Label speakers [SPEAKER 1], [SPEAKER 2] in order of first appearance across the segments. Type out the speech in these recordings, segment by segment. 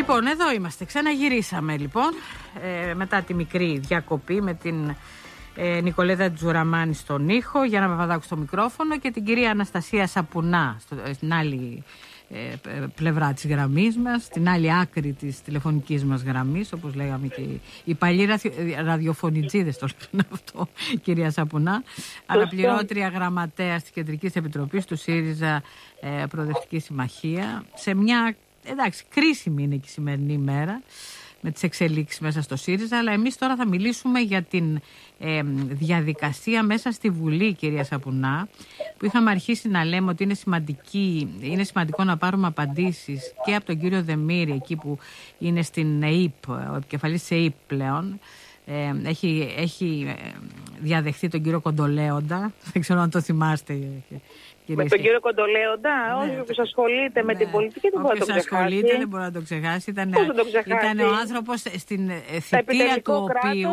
[SPEAKER 1] Λοιπόν, εδώ είμαστε. Ξαναγυρίσαμε λοιπόν μετά τη μικρή διακοπή με την Νικολέτα Τζουραμάνη στον ήχο, Γιάννα Παπαδάκου στο μικρόφωνο και την κυρία Αναστασία Σαπουνά στην άλλη πλευρά της γραμμής μας, στην άλλη άκρη της τηλεφωνικής μας γραμμής, όπως λέγαμε και οι παλιοί ραδιοφωνιτζίδες το λέγανε αυτό, κυρία Σαπουνά, αναπληρώτρια γραμματέα της Κεντρικής Επιτροπής του ΣΥΡΙΖΑ Προοδευτική Συμμαχία, σε μια κρίσιμη είναι και η σημερινή ημέρα με τις εξελίξεις μέσα στο ΣΥΡΙΖΑ, αλλά εμείς τώρα θα μιλήσουμε για την διαδικασία μέσα στη Βουλή, κυρία Σαπουνά, που είχαμε αρχίσει να λέμε ότι είναι σημαντικό να πάρουμε απαντήσεις και από τον κύριο Δεμήρη, εκεί που είναι στην ΕΥΠ, ο επικεφαλής της ΕΥΠ πλέον. Έχει διαδεχθεί τον κύριο Κοντολέοντα, δεν ξέρω αν το θυμάστε.
[SPEAKER 2] Με τον κύριο Κοντολέοντα, όποιος ασχολείται με την πολιτική δεν μπορεί να το ξεχάσει.
[SPEAKER 1] Όποιος ασχολείται δεν μπορεί να το ξεχάσει. Ήταν ο άνθρωπος στην θητεία του οποίου...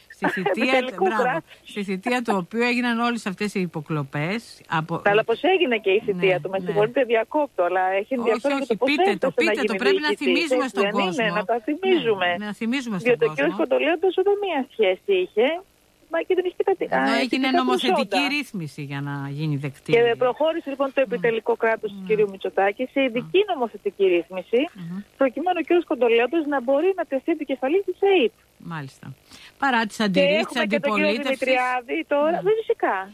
[SPEAKER 1] Στη θητεία του οποίου έγιναν όλες αυτές οι υποκλοπές.
[SPEAKER 2] Αλλά πως έγινε και η θητεία του, με συγχωρείτε διακόπτω, αλλά έχει ενδιαφέρον
[SPEAKER 1] το πείτε το, πρέπει να θυμίζουμε στον κόσμο.
[SPEAKER 2] Ναι, να τα θυμίζουμε.
[SPEAKER 1] Να θυμίζουμε στον
[SPEAKER 2] κόσμο. Διότι ο κ. Κοντολέοντας ούτε μία σχέση είχε. Και δεν έχει
[SPEAKER 1] έγινε νομοθετική ρύθμιση για να γίνει δεκτή.
[SPEAKER 2] Και προχώρησε λοιπόν το επιτελικό κράτος του κ. Μητσοτάκη σε ειδική νομοθετική ρύθμιση, προκειμένου ο κ. Κοντολέοντας να μπορεί να τεθεί επικεφαλής της ΕΥΠ.
[SPEAKER 1] Μάλιστα. Παρά τις αντιρρήσεις της αντιπολίτευσης.
[SPEAKER 2] Και έχουμε και τον κ. Δημητριάδη τώρα, φυσικά.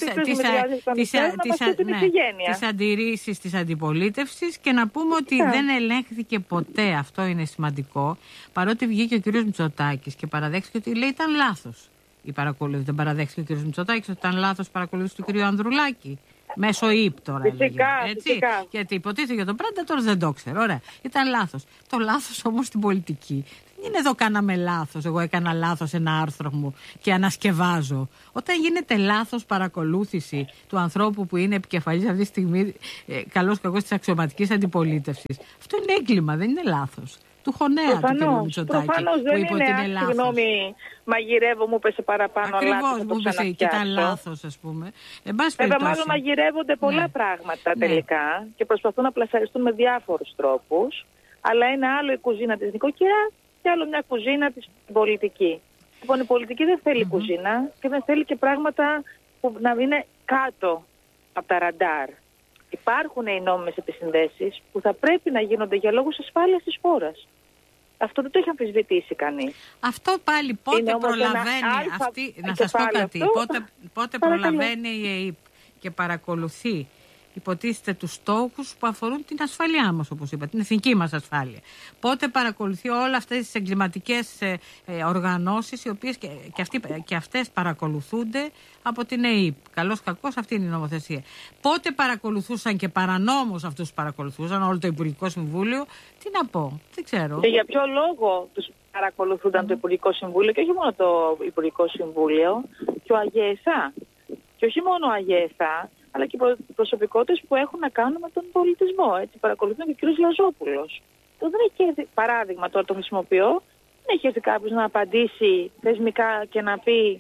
[SPEAKER 1] Τις αντιρρήσεις της αντιπολίτευσης και να πούμε ότι δεν ελέγχθηκε ποτέ, αυτό είναι σημαντικό, παρότι βγήκε ο κ. Μητσοτάκης και παραδέχθηκε ότι λέει ήταν λάθος. Δεν παραδέχθηκε ο κ. Μητσοτάκης ότι ήταν λάθος παρακολούθηση του κ. Ανδρουλάκη. Μέσω ΙΠ τώρα.
[SPEAKER 2] Φυσικά.
[SPEAKER 1] Γιατί υποτίθεται για τον Predator δεν το ξέρω. Ωραία. Ήταν λάθος. Το λάθος όμως στην πολιτική. Δεν είναι εδώ κάναμε λάθος. Εγώ έκανα λάθος ένα άρθρο μου και ανασκευάζω. Όταν γίνεται λάθος παρακολούθηση του ανθρώπου που είναι επικεφαλής αυτή τη στιγμή, καλώς κακώς της αξιωματικής αντιπολίτευσης, αυτό είναι έγκλημα, δεν είναι λάθος. Του χωνέα του κ. Μητσοτάκη.
[SPEAKER 2] Προφανώς δεν είναι, συγγνώμη, μαγειρεύω, μου πέσε παραπάνω.
[SPEAKER 1] Ακριβώς, μου πέσε και ήταν λάθος, ας πούμε.
[SPEAKER 2] Βέβαια, μάλλον μαγειρεύονται πολλά πράγματα τελικά και προσπαθούν να πλασαριστούν με διάφορους τρόπους. Αλλά είναι άλλο η κουζίνα της νοικοκυράς και άλλο μια κουζίνα της πολιτική. Λοιπόν, η πολιτική δεν θέλει κουζίνα και δεν θέλει και πράγματα που να είναι κάτω από τα ραντάρ. Υπάρχουν οι νόμιμες επισυνδέσεις που θα πρέπει να γίνονται για λόγους ασφάλειας της χώρας. Αυτό δεν το έχει αμφισβητήσει κανείς.
[SPEAKER 1] Αυτό πάλι πότε προλαβαίνει αυτή, να σας πω κάτι, πότε προλαβαίνει η ΕΕΠ και παρακολουθεί, υποτίθεται, τους στόχους που αφορούν την ασφαλειά μας, όπως είπα, την εθνική μας ασφάλεια. Πότε παρακολουθεί όλα αυτές τις εγκληματικές οργανώσεις, οι οποίες και αυτές παρακολουθούνται από την ΕΕΠ. Καλώς κακώς αυτή είναι η νομοθεσία. Πότε παρακολουθούσαν και παρανόμως αυτούς που παρακολουθούσαν, όλο το Υπουργικό Συμβούλιο. Τι να πω, δεν ξέρω.
[SPEAKER 2] Και για ποιο λόγο τους παρακολουθούνταν το Υπουργικό Συμβούλιο και όχι μόνο το Υπουργικό Συμβούλιο, και ο ΑΓΕΣΑ. Και όχι μόνο ο ΑΓΕΣΑ, αλλά και προσωπικότητες που έχουν να κάνουν με τον πολιτισμό. Έτσι, παρακολουθούν και ο κ. Λαζόπουλος. Δεν έχει έρθει, παράδειγμα, τώρα το χρησιμοποιώ, δεν έχει έρθει κάποιος να απαντήσει θεσμικά και να πει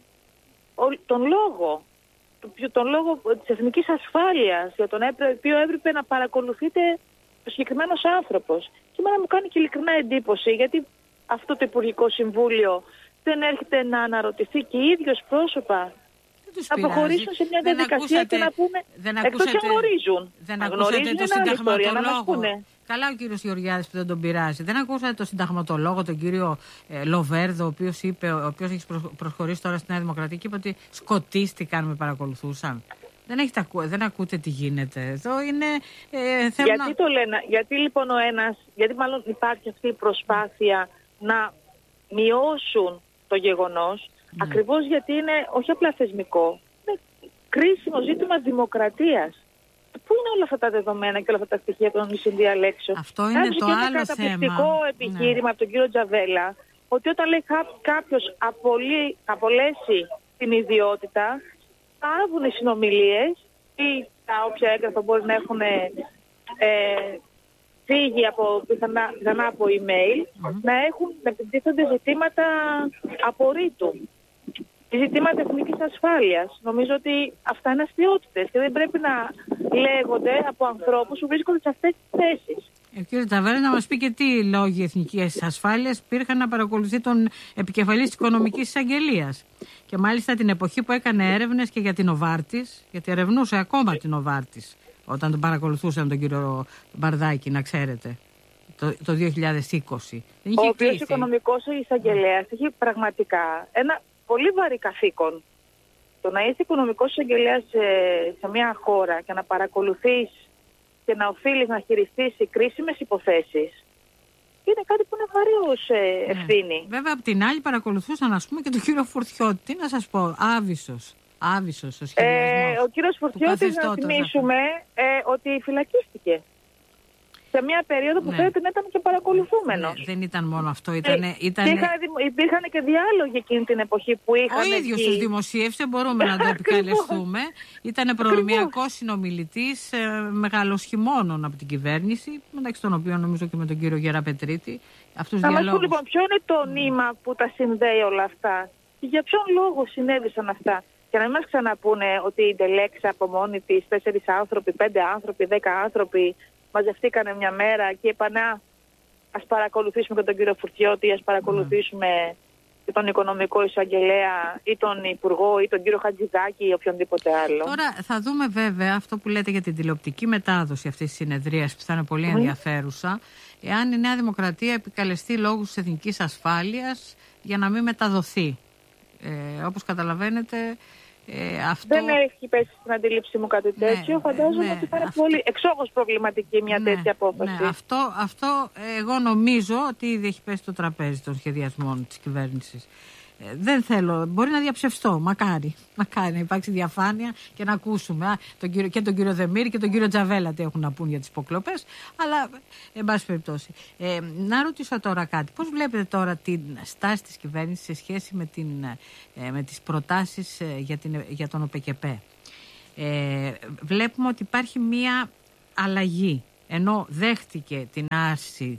[SPEAKER 2] τον λόγο της εθνικής ασφάλειας, για τον οποίο έπρεπε να παρακολουθείτε ο συγκεκριμένος άνθρωπος. Και εμένα μου κάνει και ειλικρινά εντύπωση, γιατί αυτό το Υπουργικό Συμβούλιο δεν έρχεται να αναρωτηθεί και οι ίδιους πρόσωπα να προχωρήσουν σε μια διαδικασία και να πούνε, εκτός και γνωρίζουν.
[SPEAKER 1] Δεν ακούσατε το συνταγματολόγο. Καλά ο κύριος Γεωργιάδης που δεν τον πειράζει. Δεν ακούσατε το συνταγματολόγο, τον κύριο Λοβέρδο, ο οποίος έχει προσχωρήσει τώρα στη Νέα Δημοκρατία και είπε ότι σκοτίστηκαν, με παρακολουθούσαν. Δεν ακούτε τι γίνεται. Εδώ είναι
[SPEAKER 2] γιατί το λένε, γιατί μάλλον υπάρχει αυτή η προσπάθεια να μειώσουν το γεγονός. Ακριβώς γιατί είναι όχι απλά θεσμικό, είναι κρίσιμο ζήτημα δημοκρατίας. Πού είναι όλα αυτά τα δεδομένα και όλα αυτά τα στοιχεία των συνδιαλέξεων?
[SPEAKER 1] Αυτό είναι το άλλο θέμα.
[SPEAKER 2] Ένα καταπληκτικό επιχείρημα από τον κύριο Τζαβέλα, ότι όταν λέει κάποιος απολέσει την ιδιότητα, θα άβουν οι συνομιλίες ή τα όποια έγγραφα μπορεί να έχουν φύγει πιθανά από email, να επιτίθενται ζητήματα απορρίτου. Ζητήματα εθνικής ασφάλειας. Νομίζω ότι αυτά είναι αστιότητες και δεν πρέπει να λέγονται από ανθρώπους που βρίσκονται σε αυτές τις θέσεις.
[SPEAKER 1] Ο κ. Τζαβέλα να μας πει και τι λόγοι εθνικής ασφάλειας υπήρχαν να παρακολουθεί τον επικεφαλής της Οικονομικής Εισαγγελίας. Και μάλιστα την εποχή που έκανε έρευνες και για την Νοβάρτις, γιατί ερευνούσε ακόμα την Νοβάρτις όταν τον παρακολουθούσαν τον κύριο Μπαρδάκη, να ξέρετε, το 2020.
[SPEAKER 2] Ο οποίος Οικονομικός Εισαγγελέας έχει πραγματικά ένα πολύ βαρύ καθήκον. Το να είσαι Οικονομικός Εισαγγελέας σε μια χώρα και να παρακολουθείς και να οφείλεις να χειριστείς κρίσιμες υποθέσεις είναι κάτι που είναι βαρύ ως ευθύνη.
[SPEAKER 1] Βέβαια, απ' την άλλη παρακολουθούσαν, ας πούμε, και τον κύριο Φουρτιώτη. Τι να σας πω, άβυσος ο σχεδιασμός.
[SPEAKER 2] Ο κύριος Φουρτιώτης, να θυμίσουμε ότι φυλακίστηκε σε μια περίοδο που πρέπει να ήταν και παρακολουθούμενος.
[SPEAKER 1] Δεν ήταν μόνο αυτό,
[SPEAKER 2] υπήρχαν και διάλογοι εκείνη την εποχή που είχαν.
[SPEAKER 1] Ο ίδιος τους δημοσίευσε, μπορούμε να το επικαλεστούμε. Ήταν προνομιακός συνομιλητής μεγαλοσχημόνων από την κυβέρνηση, μεταξύ των οποίων νομίζω και με τον κύριο Γεραπετρίτη.
[SPEAKER 2] Να μας πω λοιπόν, ποιο είναι το νήμα που τα συνδέει όλα αυτά και για ποιον λόγο συνέβησαν αυτά. Και να μην μας ξαναπούνε ότι η Ντελέξα από μόνη της, 4 άνθρωποι, 5 άνθρωποι, 10 άνθρωποι μαζευτήκανε μια μέρα και είπαν ας παρακολουθήσουμε και τον κύριο Φουρτιώτη, ας παρακολουθήσουμε και τον Οικονομικό Εισαγγελέα ή τον Υπουργό ή τον κύριο Χατζηδάκη ή οποιονδήποτε άλλο.
[SPEAKER 1] Τώρα θα δούμε βέβαια αυτό που λέτε για την τηλεοπτική μετάδοση αυτής της συνεδρίας που θα είναι πολύ ενδιαφέρουσα, εάν η Νέα Δημοκρατία επικαλεστεί λόγους της εθνικής ασφάλειας για να μην μεταδοθεί. Όπως καταλαβαίνετε, αυτό...
[SPEAKER 2] Δεν έχει πέσει στην αντίληψή μου κάτι τέτοιο. Φαντάζομαι ότι θα είναι πολύ εξόχως προβληματική μια τέτοια απόφαση.
[SPEAKER 1] Αυτό εγώ νομίζω ότι ήδη έχει πέσει στο τραπέζι των σχεδιασμών της κυβέρνησης. Δεν θέλω, μπορεί να διαψευστώ, μακάρι να υπάρξει διαφάνεια και να ακούσουμε και τον κύριο Δεμήρη και τον κύριο Τζαβέλα τι έχουν να πούν για τις υποκλοπές, αλλά εν πάση περιπτώσει. Να ρωτήσω τώρα κάτι, πώς βλέπετε τώρα την στάση της κυβέρνησης σε σχέση με τις προτάσεις για τον ΟΠΕΚΕΠΕ. Βλέπουμε ότι υπάρχει μία αλλαγή, ενώ δέχτηκε την άρση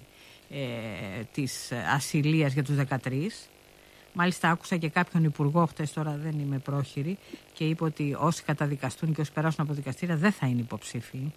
[SPEAKER 1] της ασυλίας για τους 13. Μάλιστα άκουσα και κάποιον υπουργό χτες, τώρα δεν είμαι πρόχειρη, και είπε ότι όσοι καταδικαστούν και όσοι περάσουν από δικαστήρια δεν θα είναι υποψήφιοι.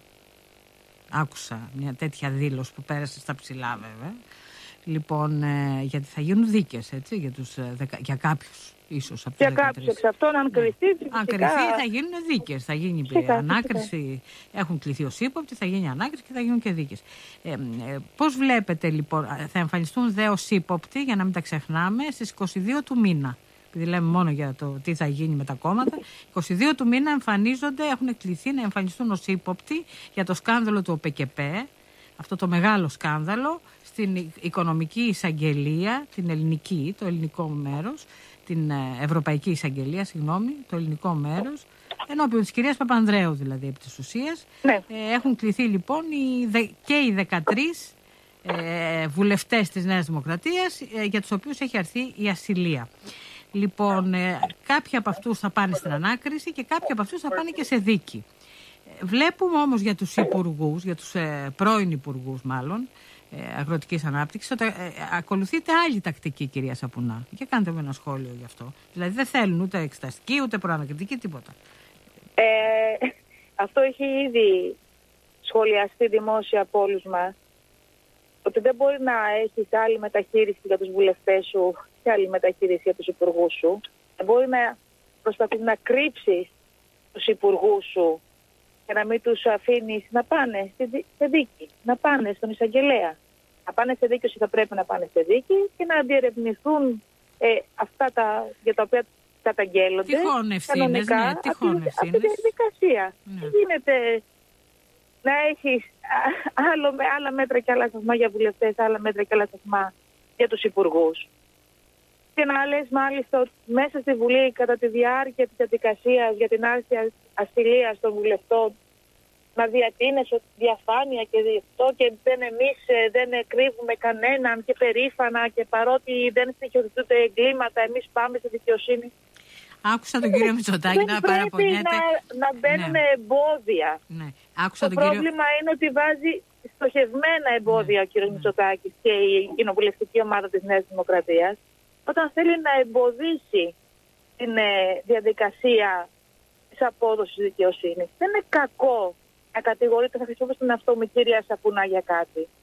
[SPEAKER 1] Άκουσα μια τέτοια δήλωση που πέρασε στα ψηλά βέβαια. Λοιπόν, γιατί θα γίνουν δίκες, έτσι, για κάποιους ίσως από τους 13.
[SPEAKER 2] Για κάποιους εξ αυτών, αν κρυφτεί,
[SPEAKER 1] αν κρυφτεί θα γίνουν δίκες, θα γίνει ανάκριση, έχουν κληθεί ως ύποπτοι, θα γίνει ανάκριση και θα γίνουν και δίκες. Πώς βλέπετε λοιπόν, θα εμφανιστούν δε ως ύποπτοι, για να μην τα ξεχνάμε, στις 22 του μήνα. Επειδή λέμε μόνο για το τι θα γίνει με τα κόμματα, 22 του μήνα έχουν κληθεί να εμφανιστούν ως ύποπτοι για το σκάνδαλο του ΟΠΕΚΕΠΕ, αυτό το μεγάλο σκάνδαλο, στην Οικονομική Εισαγγελία, την ελληνική, το ελληνικό μέρος, την Ευρωπαϊκή Εισαγγελία, το ελληνικό μέρος, ενώπιον της κυρίας Παπανδρέου δηλαδή επί της ουσίας. Ναι. Έχουν κληθεί λοιπόν και οι 13 βουλευτές της Νέας Δημοκρατίας, για τους οποίους έχει αρθεί η ασυλία. Λοιπόν, κάποιοι από αυτούς θα πάνε στην ανάκριση και κάποιοι από αυτούς θα πάνε και σε δίκη. Βλέπουμε όμως για τους υπουργούς, για τους πρώην υπουργούς μάλλον, αγροτικής ανάπτυξης, ότι ακολουθείται άλλη τακτική, κυρία Σαπουνά. Και κάντε με ένα σχόλιο γι' αυτό. Δηλαδή δεν θέλουν ούτε εξεταστική, ούτε προανακριτική, τίποτα.
[SPEAKER 2] Αυτό έχει ήδη σχολιαστεί δημόσια από όλους μας. Ότι δεν μπορεί να έχεις άλλη μεταχείριση για τους βουλευτές σου και άλλη μεταχείριση για τους υπουργούς σου. Δεν μπορεί να προσπαθείς να κρύψεις τους υπουργούς σου και να μην τους αφήνεις να πάνε σε δίκη, να πάνε στον εισαγγελέα. Να πάνε σε δίκη όσοι θα πρέπει να πάνε σε δίκη και να διερευνηθούν αυτά για τα οποία καταγγέλλονται.
[SPEAKER 1] Τυχόν ευθύνες,
[SPEAKER 2] από τη διαδικασία. Ναι. Γίνεται να έχεις άλλα μέτρα και άλλα σταθμά για βουλευτές, άλλα μέτρα και άλλα σταθμά για τους υπουργούς. Και να λες μάλιστα ότι μέσα στη Βουλή κατά τη διάρκεια της διαδικασίας για την άρση ασυλίας των βουλευτών να διατείνεις ότι διαφάνεια και αυτό και εμείς δεν κρύβουμε κανέναν και περήφανα και παρότι δεν στοιχειοθετούνται εγκλήματα εμείς πάμε στη δικαιοσύνη.
[SPEAKER 1] Άκουσα τον κύριο Μητσοτάκη να παραπονιέται.
[SPEAKER 2] Να μπαίνουν εμπόδια.
[SPEAKER 1] Ναι.
[SPEAKER 2] Το πρόβλημα είναι ότι βάζει στοχευμένα εμπόδια ο κύριος Μητσοτάκης και η κοινοβουλευτική ομάδα της Νέας Δημοκρατίας όταν θέλει να εμποδίσει την διαδικασία της απόδοσης δικαιοσύνης. Δεν είναι κακό να κατηγορείται, θα χρησιμοποιήσω τον εαυτό μου, κυρία Σαπουνά, για κάτι.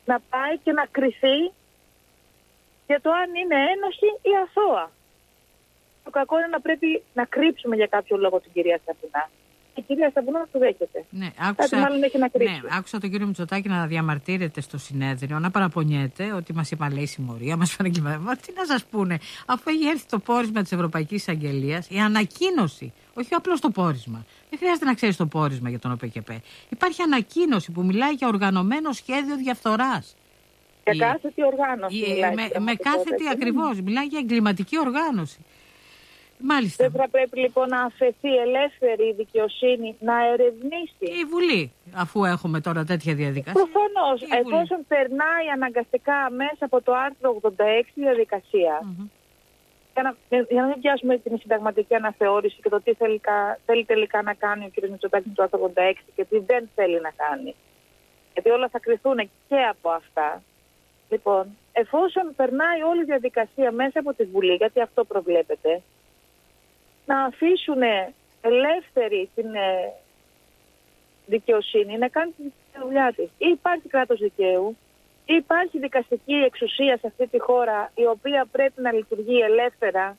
[SPEAKER 2] να πάει και να κριθεί για το αν είναι ένοχη ή αθώα. Το κακό είναι να πρέπει να κρύψουμε για κάποιο λόγο την κυρία Σαπουνά. Η κυρία Σαπουνά το δέχεται.
[SPEAKER 1] Ναι, άκουσα τον κύριο Μητσοτάκη να διαμαρτύρεται στο συνέδριο, να παραπονιέται ότι μας είπαν, λέει, συμμορία, μας είπαν κυβέρνηση. Τι να σας πούνε, αφού έχει έρθει το πόρισμα της Ευρωπαϊκής Εισαγγελίας, η ανακοίνωση, όχι απλώς το πόρισμα. Δεν χρειάζεται να ξέρεις το πόρισμα για τον ΟΠΕΚΕΠ. Υπάρχει ανακοίνωση που μιλάει για οργανωμένο σχέδιο διαφθοράς.
[SPEAKER 2] Για κάθετη οργάνωση.
[SPEAKER 1] Με κάθετη ακριβώς. Μιλάει για εγκληματική οργάνωση. Μάλιστα.
[SPEAKER 2] Δεν θα πρέπει λοιπόν να αφαιθεί ελεύθερη η δικαιοσύνη να ερευνήσει.
[SPEAKER 1] Η Βουλή, αφού έχουμε τώρα τέτοια διαδικασία.
[SPEAKER 2] Προφανώς, εφόσον περνάει αναγκαστικά μέσα από το άρθρο 86 διαδικασία, για να μην πιάσουμε την συνταγματική αναθεώρηση και το τι θέλει τελικά να κάνει ο κ. Μητσοτάκης το άρθρο 86 και τι δεν θέλει να κάνει. Γιατί όλα θα κριθούν και από αυτά. Λοιπόν, εφόσον περνάει όλη η διαδικασία μέσα από τη Βουλή, γιατί αυτό προβλέπεται, να αφήσουν ελεύθερη την δικαιοσύνη να κάνει τη δουλειά της. Ή υπάρχει κράτος δικαίου, ή υπάρχει δικαστική εξουσία σε αυτή τη χώρα η οποία πρέπει να λειτουργεί ελεύθερα.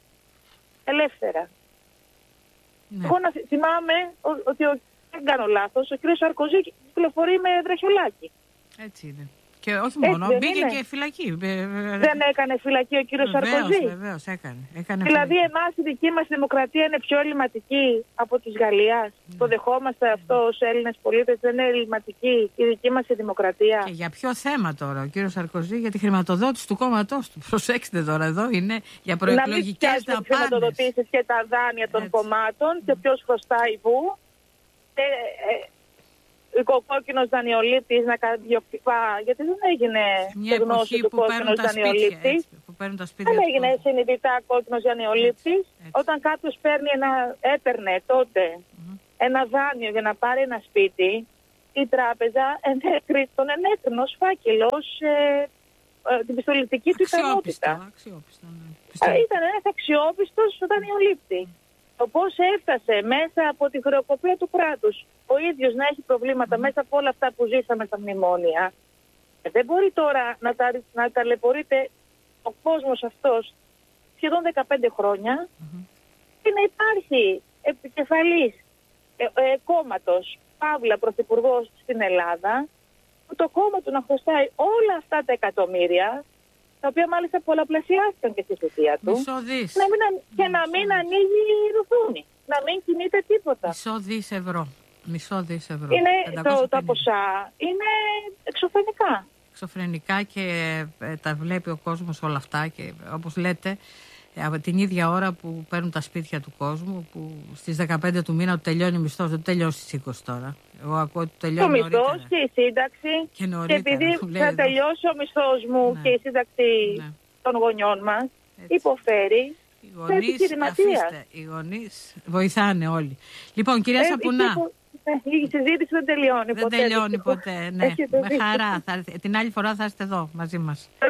[SPEAKER 2] Ναι. Εγώ να θυμάμαι ότι δεν κάνω λάθος, ο κ. Σαρκοζή κυκλοφορεί με βραχιολάκι.
[SPEAKER 1] Έτσι είναι. Και όχι μόνο, μπήκε και φυλακή.
[SPEAKER 2] Δεν έκανε φυλακή ο κύριος Σαρκοζή.
[SPEAKER 1] Βεβαίως, έκανε.
[SPEAKER 2] Δηλαδή, εμάς η δική μας δημοκρατία είναι πιο ελληματική από της Γαλλίας. Το δεχόμαστε αυτό ως Έλληνες πολίτες, δεν είναι ελληματική η δική μας η δημοκρατία.
[SPEAKER 1] Και για ποιο θέμα τώρα, ο κύριος Σαρκοζή, για τη χρηματοδότηση του κόμματός του. Προσέξτε τώρα, εδώ είναι για προεκλογικές δαπάνες. Να μην
[SPEAKER 2] χρηματοδοτήσεις και τα δάνεια των κομμάτων και ποιος χρωστάει πού. Ο κόκκινος δανειολήπτης να διοκτυπά, γιατί δεν έγινε γνώση του κόκκινος δανειολήπτης. Δεν έγινε συνειδητά κόκκινος δανειολήπτης. Όταν κάποιος έπαιρνε τότε ένα δάνειο για να πάρει ένα σπίτι, η τράπεζα τον ενέκρινε ως φάκελος την πιστοληπτική του ικανότητα. Ήταν ένας αξιόπιστος δανειολήπτης. Το πώς έφτασε μέσα από τη χρεοκοπία του κράτους ο ίδιος να έχει προβλήματα μέσα από όλα αυτά που ζήσαμε στα μνημόνια, δεν μπορεί τώρα να ταλαιπωρείται ο κόσμος αυτός σχεδόν 15 χρόνια και να υπάρχει επικεφαλής κόμματος, παύλα πρωθυπουργός στην Ελλάδα, που το κόμμα του να χρωστάει όλα αυτά τα εκατομμύρια, τα οποία μάλιστα πολλαπλασιάστηκαν και στη θητεία του, και να μην ανοίγει η ρουθούνη, να μην κινείται τίποτα.
[SPEAKER 1] Μισό δις ευρώ.
[SPEAKER 2] Τα ποσά είναι εξωφρενικά.
[SPEAKER 1] Εξωφρενικά και τα βλέπει ο κόσμος όλα αυτά και όπως λέτε, από την ίδια ώρα που παίρνουν τα σπίτια του κόσμου, που στις 15 του μήνα του τελειώνει ο μισθός, δεν τελειώσει στις 20 τώρα. Εγώ ακούω ότι τελειώνει νωρίτερα. Ο μισθός
[SPEAKER 2] και η σύνταξη. Και επειδή θα τελειώσει ο μισθός μου και η σύνταξη των γονιών μας, υποφέρει.
[SPEAKER 1] Οι γονείς βοηθάνε όλοι. Λοιπόν, κυρία Σαπουνά.
[SPEAKER 2] Η συζήτηση δεν τελειώνει ποτέ.
[SPEAKER 1] Δεν τελειώνει ποτέ, ναι. Με χαρά. Την άλλη φορά θα είστε εδώ μαζί μας.
[SPEAKER 2] Το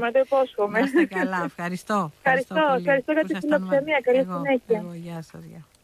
[SPEAKER 2] υπόσχομαι.
[SPEAKER 1] Να είστε καλά. Ευχαριστώ.
[SPEAKER 2] Ευχαριστώ για τη φιλοξενία. Καλή συνέχεια.
[SPEAKER 1] Γεια σας.